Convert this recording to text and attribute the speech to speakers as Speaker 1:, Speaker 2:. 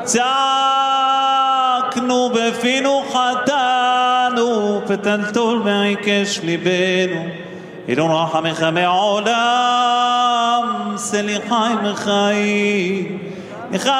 Speaker 1: צעקנו בפינו חטאנו, פתלתול מעיקש ליבנו, אילון רחמך מעולם, סליחי מחיים.